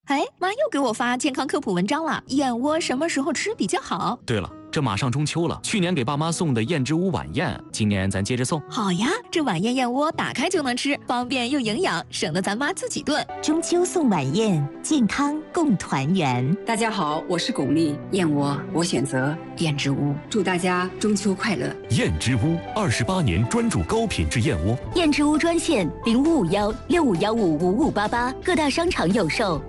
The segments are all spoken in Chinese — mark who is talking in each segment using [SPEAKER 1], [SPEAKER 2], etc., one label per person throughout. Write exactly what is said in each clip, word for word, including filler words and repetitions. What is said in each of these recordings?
[SPEAKER 1] 哎，妈又给我发健康科普文章了，燕窝什么时候吃比较好？
[SPEAKER 2] 对了，这马上中秋了，去年给爸妈送的燕之屋晚宴，今年咱接着送。
[SPEAKER 1] 好呀，这晚宴燕窝打开就能吃，方便又营养，省得咱妈自己炖。
[SPEAKER 3] 中秋送晚宴，健康共团圆。
[SPEAKER 4] 大家好，我是巩俐，燕窝我选择燕之屋，祝大家中秋快乐。
[SPEAKER 5] 燕之屋二十八年专注高品质燕窝。
[SPEAKER 3] 燕之屋专线零五五幺六五幺五五五八八，各大商场有售。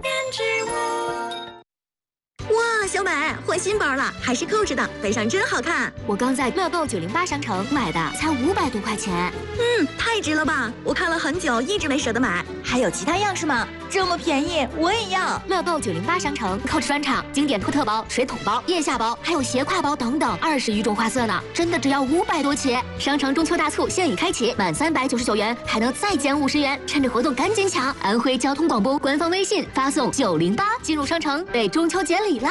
[SPEAKER 6] 哇，小美换新包了，还是扣着的，背上真好看。
[SPEAKER 7] 我刚在乐购九零八商城买的，才五百多块钱。
[SPEAKER 6] 嗯，太值了吧！我看了很久，一直没舍得买。
[SPEAKER 3] 还有其他样式吗？这么便宜，我也要。
[SPEAKER 7] 乐购九零八商城 Coach 专场经典托特包、水桶包、腋下包，还有斜挎包等等，二十余种花色呢，真的只要五百多起。商城中秋大促现已开启，满三百九十九元还能再减五十元，趁着活动赶紧抢！安徽交通广播官方微信发送九零八进入商城，为中秋节礼啦！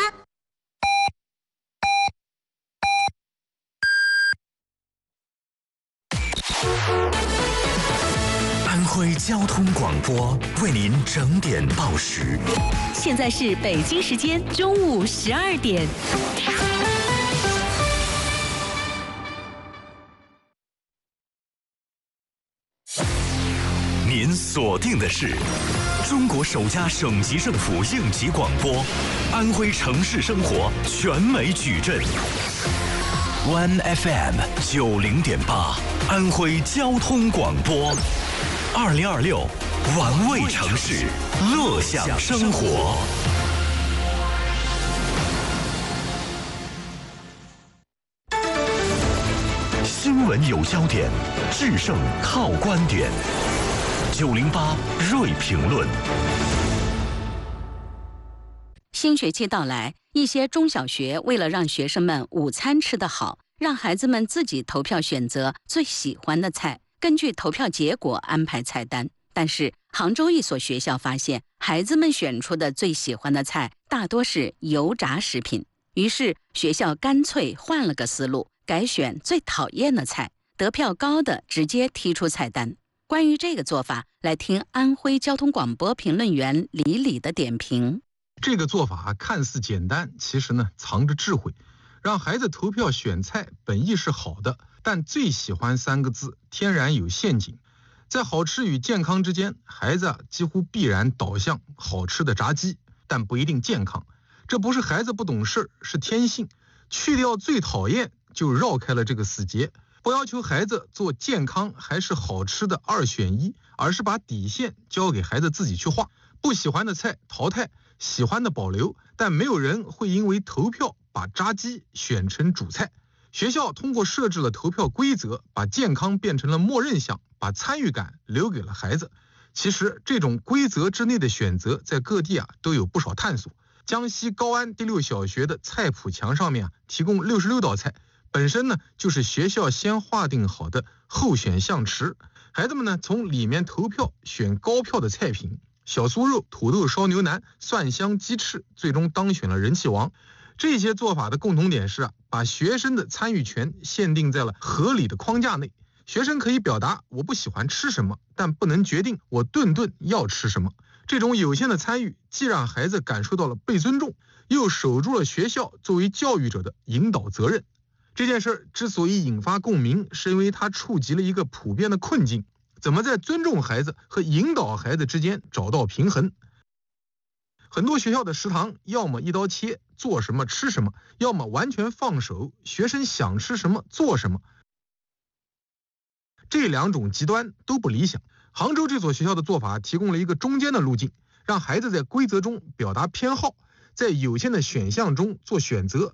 [SPEAKER 5] 安徽交通广播为您整点报时。
[SPEAKER 1] 现在是北京时间中午十二点。
[SPEAKER 5] 您锁定的是中国首家省级政府应急广播，安徽城市生活全美矩阵。One F M 九零点八，安徽交通广播。二零二六，玩味城市，乐享生活。新闻有焦点，制胜靠观点。九零八锐评论。
[SPEAKER 8] 新学期到来，一些中小学为了让学生们午餐吃得好，让孩子们自己投票选择最喜欢的菜，根据投票结果安排菜单。但是杭州一所学校发现，孩子们选出的最喜欢的菜大多是油炸食品，于是学校干脆换了个思路，改选最讨厌的菜，得票高的直接踢出菜单。关于这个做法，来听安徽交通广播评论员李李的点评。
[SPEAKER 9] 这个做法看似简单，其实呢藏着智慧。让孩子投票选菜本意是好的，但最喜欢三个字天然有陷阱。在好吃与健康之间，孩子几乎必然导向好吃的炸鸡，但不一定健康。这不是孩子不懂事，是天性。去掉最讨厌，就绕开了这个死结。不要求孩子做健康还是好吃的二选一，而是把底线交给孩子自己去画。不喜欢的菜淘汰，喜欢的保留，但没有人会因为投票把炸鸡选成主菜。学校通过设置了投票规则，把健康变成了默认项，把参与感留给了孩子。其实这种规则之内的选择在各地啊都有不少探索。江西高安第六小学的菜谱墙上面啊提供六十六道菜，本身呢就是学校先划定好的候选项池，孩子们呢从里面投票选高票的菜品，小酥肉、土豆烧牛腩、蒜香鸡翅，最终当选了人气王。这些做法的共同点是啊，把学生的参与权限定在了合理的框架内。学生可以表达我不喜欢吃什么，但不能决定我顿顿要吃什么。这种有限的参与，既让孩子感受到了被尊重，又守住了学校作为教育者的引导责任。这件事之所以引发共鸣，是因为它触及了一个普遍的困境：怎么在尊重孩子和引导孩子之间找到平衡。很多学校的食堂要么一刀切，做什么吃什么，要么完全放手，学生想吃什么做什么。这两种极端都不理想。杭州这所学校的做法提供了一个中间的路径，让孩子在规则中表达偏好，在有限的选项中做选择，